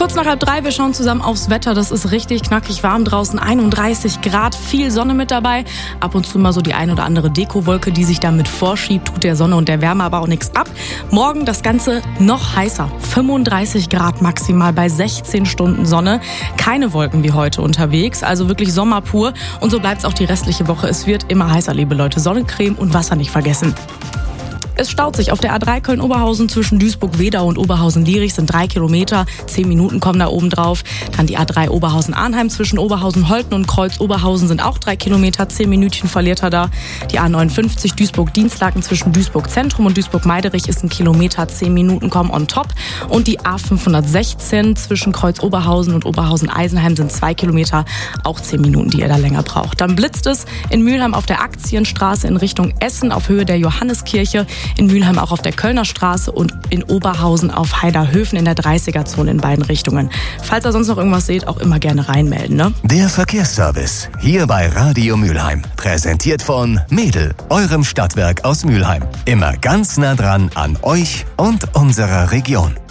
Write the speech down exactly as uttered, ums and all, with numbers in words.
Kurz nach halb drei, wir schauen zusammen aufs Wetter. Das ist richtig knackig warm draußen, einunddreißig Grad, viel Sonne mit dabei. Ab und zu mal so die ein oder andere Dekowolke, die sich damit vorschiebt, tut der Sonne und der Wärme aber auch nichts ab. Morgen das Ganze noch heißer, fünfunddreißig Grad maximal bei sechzehn Stunden Sonne. Keine Wolken wie heute unterwegs, also wirklich Sommer pur. Und so bleibt es auch die restliche Woche. Es wird immer heißer, liebe Leute. Sonnencreme und Wasser nicht vergessen. Es staut sich auf der A drei Köln-Oberhausen zwischen Duisburg-Wedau und Oberhausen-Lierich, sind drei Kilometer, zehn Minuten kommen da oben drauf. Dann die A drei Oberhausen-Arnheim zwischen Oberhausen-Holten und Kreuz-Oberhausen sind auch drei Kilometer, zehn Minütchen verliert er da. Die A neunundfünfzig Duisburg-Dienstlaken zwischen Duisburg-Zentrum und Duisburg-Meiderich ist ein Kilometer, zehn Minuten kommen on top. Und die A fünfhundertsechzehn zwischen Kreuz-Oberhausen und Oberhausen-Eisenheim sind zwei Kilometer, auch zehn Minuten, die ihr da länger braucht. Dann blitzt es in Mülheim auf der Aktienstraße in Richtung Essen auf Höhe der Johanneskirche. In Mülheim auch auf der Kölner Straße und in Oberhausen auf Heiderhöfen in der dreißiger-Zone in beiden Richtungen. Falls ihr sonst noch irgendwas seht, auch immer gerne reinmelden, ne? Der Verkehrsservice, hier bei Radio Mülheim. Präsentiert von Mädel, eurem Stadtwerk aus Mülheim. Immer ganz nah dran an euch und unserer Region.